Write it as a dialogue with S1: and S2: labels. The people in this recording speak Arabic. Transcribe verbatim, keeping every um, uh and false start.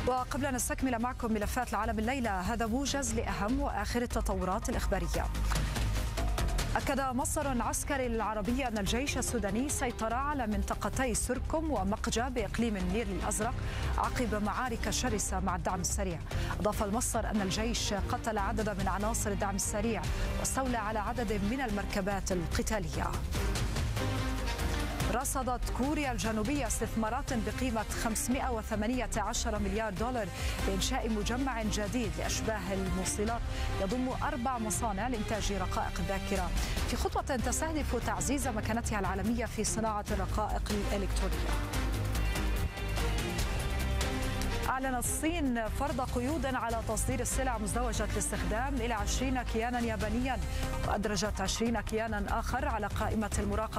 S1: وقبل أن نستكمل معكم ملفات العالم الليلة، هذا موجز لأهم وآخر التطورات الإخبارية. أكد مصدر عسكري للعربية أن الجيش السوداني سيطر على منطقتي سركم ومقجة بإقليم النيل الأزرق عقب معارك شرسة مع الدعم السريع. أضاف المصدر أن الجيش قتل عددا من عناصر الدعم السريع واستولى على عدد من المركبات القتالية. رصدت كوريا الجنوبية استثمارات بقيمة خمسمائة وثمانية عشر مليار دولار لإنشاء مجمع جديد لأشباه الموصلات يضم أربع مصانع لإنتاج رقائق الذاكرة في خطوة تستهدف تعزيز مكانتها العالمية في صناعة الرقائق الإلكترونية. أعلنت الصين فرض قيود على تصدير السلع مزدوجة الاستخدام إلى عشرين كيانا يابانيا، وأدرجت عشرين كيانا آخر على قائمة المراقبة